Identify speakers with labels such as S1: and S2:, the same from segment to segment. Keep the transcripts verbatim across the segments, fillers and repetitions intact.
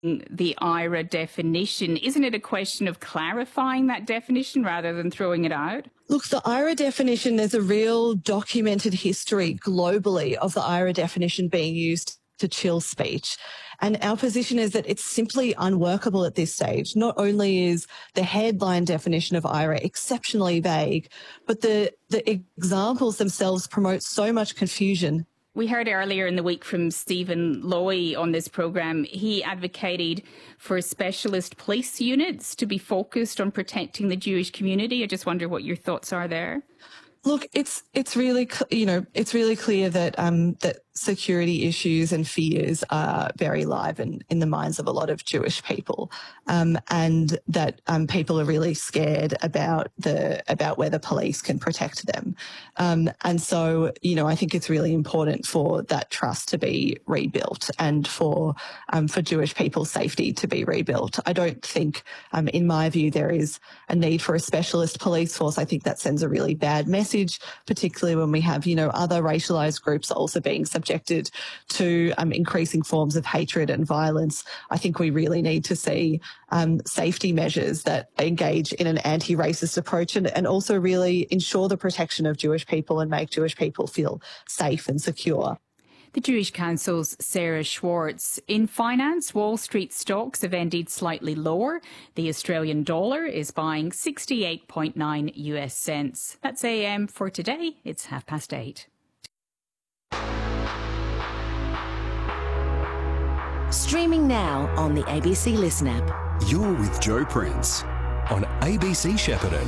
S1: the I R A definition. Isn't it a question of clarifying that definition rather than throwing it out?
S2: Look, the I R A definition, there's a real documented history globally of the I R A definition being used to chill speech. And our position is that it's simply unworkable at this stage. Not only is the headline definition of I R A exceptionally vague, but the, the examples themselves promote so much confusion.
S1: We heard earlier in the week from Stephen Loy on this programme. He advocated for specialist police units to be focused on protecting the Jewish community. I just wonder what your thoughts are there.
S2: Look, it's it's really you know it's really clear that um, that security issues and fears are very live in, in the minds of a lot of Jewish people, um, and that um, people are really scared about the about whether police can protect them. Um, and so, you know, I think it's really important for that trust to be rebuilt and for um, for Jewish people's safety to be rebuilt. I don't think, um, in my view, there is a need for a specialist police force. I think that sends a really bad message, particularly when we have, you know, other racialised groups also being subjected to um, increasing forms of hatred and violence. I think we really need to see um, safety measures that engage in an anti-racist approach and, and also really ensure the protection of Jewish people and make Jewish people feel safe and secure.
S1: The Jewish Council's Sarah Schwartz. In finance, Wall Street stocks have ended slightly lower. The Australian dollar is buying sixty-eight point nine U S cents. That's A M for today. It's half past eight.
S3: Streaming now on the A B C Listen app.
S4: You're with Joe Prince on A B C Shepparton.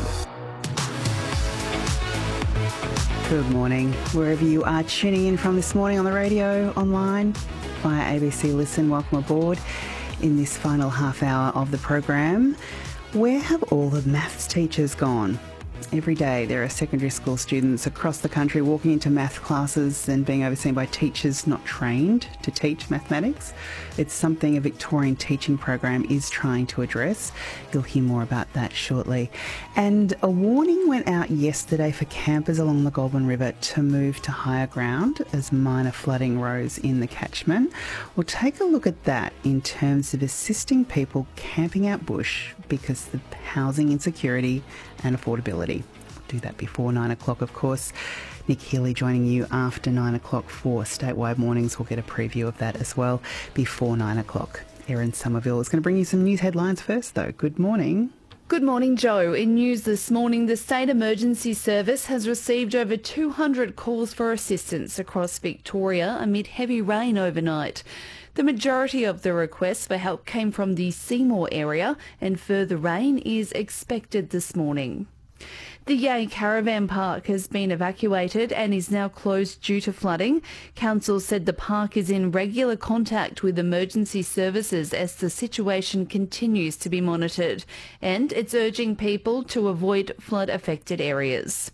S5: Good morning. Wherever you are tuning in from this morning on the radio, online, via A B C Listen, welcome aboard in this final half hour of the program. Where have all the maths teachers gone? Every day there are secondary school students across the country walking into math classes and being overseen by teachers not trained to teach mathematics. It's something a Victorian teaching program is trying to address. You'll hear more about that shortly. And a warning went out yesterday for campers along the Goulburn River to move to higher ground as minor flooding rose in the catchment. We'll take a look at that in terms of assisting people camping out bush because of housing insecurity and affordability. We'll do that before nine o'clock, of course. Nick Healy joining you after nine o'clock for Statewide Mornings. We'll get a preview of that as well before nine o'clock. Erin Somerville is going to bring you some news headlines first, though. Good morning.
S6: Good morning, Joe. In news this morning, the State Emergency Service has received over two hundred calls for assistance across Victoria amid heavy rain overnight. The majority of the requests for help came from the Seymour area, and further rain is expected this morning. The Yea Caravan Park has been evacuated and is now closed due to flooding. Council said the park is in regular contact with emergency services as the situation continues to be monitored, and it's urging people to avoid flood-affected areas.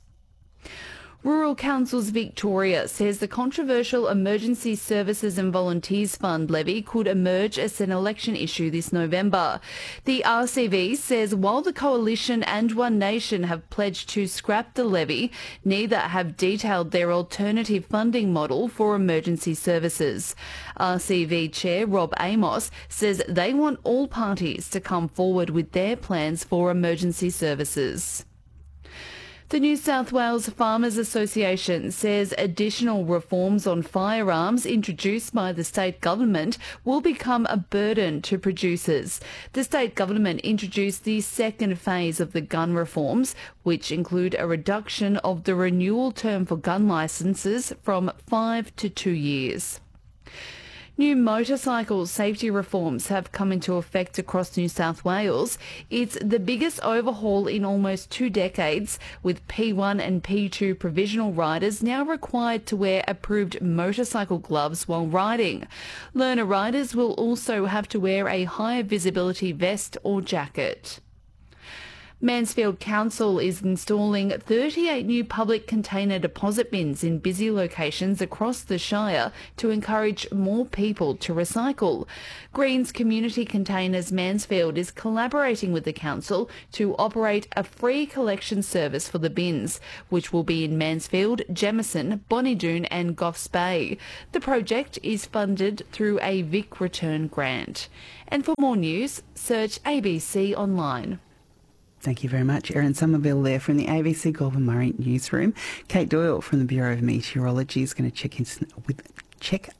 S6: Rural Councils Victoria says the controversial Emergency Services and Volunteers Fund levy could emerge as an election issue this November. The R C V says while the Coalition and One Nation have pledged to scrap the levy, neither have detailed their alternative funding model for emergency services. R C V Chair Rob Amos says they want all parties to come forward with their plans for emergency services. The New South Wales Farmers Association says additional reforms on firearms introduced by the state government will become a burden to producers. The state government introduced the second phase of the gun reforms, which include a reduction of the renewal term for gun licences from five to two years. New motorcycle safety reforms have come into effect across New South Wales. It's the biggest overhaul in almost two decades, with P one and P two provisional riders now required to wear approved motorcycle gloves while riding. Learner riders will also have to wear a higher visibility vest or jacket. Mansfield Council is installing thirty-eight new public container deposit bins in busy locations across the Shire to encourage more people to recycle. Greens Community Containers Mansfield is collaborating with the council to operate a free collection service for the bins, which will be in Mansfield, Jemison, Bonnydoon and Goffs Bay. The project is funded through a Vic Return grant. And for more news, search A B C online.
S5: Thank you very much, Erin Somerville there from the A B C Goulburn Murray newsroom. Kate Doyle from the Bureau of Meteorology is going to check in with check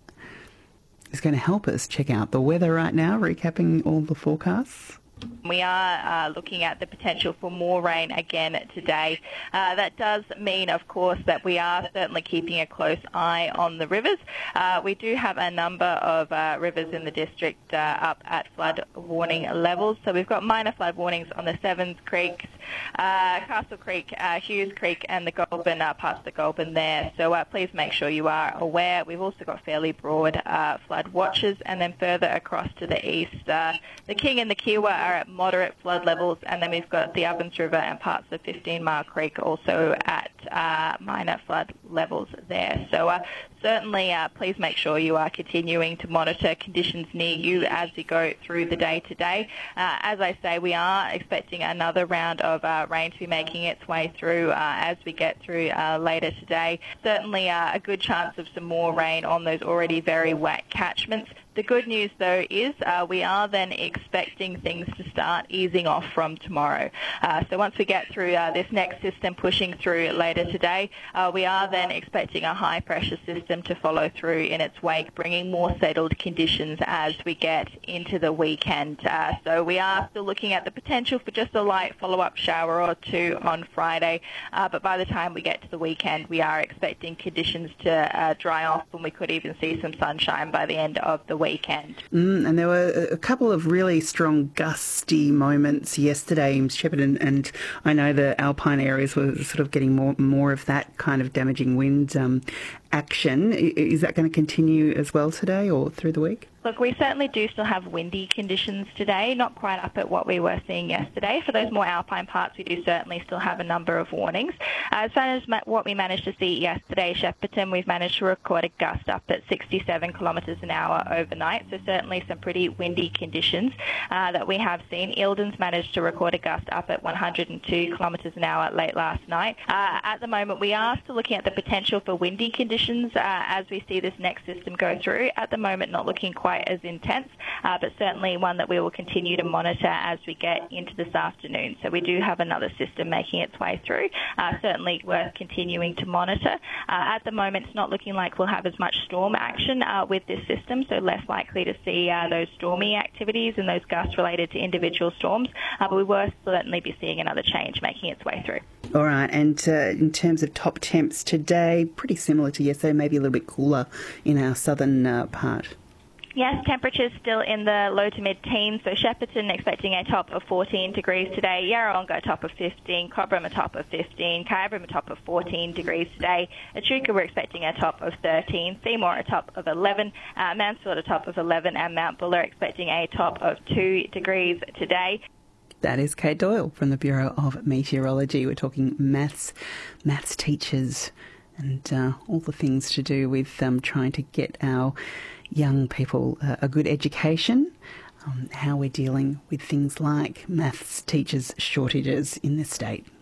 S5: is going to help us check out the weather right now, recapping all the forecasts.
S7: We are uh, looking at the potential for more rain again today. Uh, that does mean, of course, that we are certainly keeping a close eye on the rivers. Uh, we do have a number of uh, rivers in the district uh, up at flood warning levels. So we've got minor flood warnings on the Sevens Creeks, uh, Castle Creek, uh, Hughes Creek and the Goulburn, uh, parts of the Goulburn there. So uh, please make sure you are aware. We've also got fairly broad uh, flood watches, and then further across to the east, uh, the King and the Kiewa are at moderate flood levels, and then we've got the Ovens River and parts of fifteen Mile Creek also at uh, minor flood levels there. So uh, certainly uh, please make sure you are continuing to monitor conditions near you as you go through the day today. Uh, as I say, we are expecting another round of uh, rain to be making its way through uh, as we get through uh, later today. Certainly uh, a good chance of some more rain on those already very wet catchments. The good news, though, is uh, we are then expecting things to start easing off from tomorrow. Uh, so once we get through uh, this next system pushing through later today, uh, we are then expecting a high-pressure system to follow through in its wake, bringing more settled conditions as we get into the weekend. Uh, so we are still looking at the potential for just a light follow-up shower or two on Friday, uh, but by the time we get to the weekend, we are expecting conditions to uh, dry off, and we could even see some sunshine by the end of the weekend.
S5: Mm, and there were a couple of really strong gusty moments yesterday in Shepparton, and I know the alpine areas were sort of getting more more of that kind of damaging wind um, action. Is that going to continue as well today or through the week?
S7: Look, we certainly do still have windy conditions today, not quite up at what we were seeing yesterday. For those more alpine parts, we do certainly still have a number of warnings. Uh, as far as ma- what we managed to see yesterday, Shepparton, we've managed to record a gust up at sixty-seven kilometres an hour overnight, so certainly some pretty windy conditions uh, that we have seen. Eildon's managed to record a gust up at one hundred two kilometres an hour late last night. Uh, at the moment, we are still looking at the potential for windy conditions uh, as we see this next system go through. At the moment, not looking quite as intense, uh, but certainly one that we will continue to monitor as we get into this afternoon. So we do have another system making its way through, uh, certainly worth continuing to monitor. Uh, at the moment, it's not looking like we'll have as much storm action uh, with this system, so less likely to see uh, those stormy activities and those gusts related to individual storms, uh, but we will certainly be seeing another change making its way through.
S5: All right, and uh, in terms of top temps today, pretty similar to yesterday, maybe a little bit cooler in our southern uh, part.
S7: Yes, temperatures still in the low to mid-teens. So Shepparton expecting a top of fourteen degrees today. Yarrawonga a top of fifteen. Cobram a top of fifteen. Kyabram a top of fourteen degrees today. Echuca we're expecting a top of thirteen. Seymour a top of eleven. Uh, Mansfield a top of eleven. And Mount Buller expecting a top of two degrees today.
S5: That is Kate Doyle from the Bureau of Meteorology. We're talking maths, maths teachers and uh, all the things to do with um, trying to get our young people uh, a good education, um, how we're dealing with things like maths teachers shortages in the state.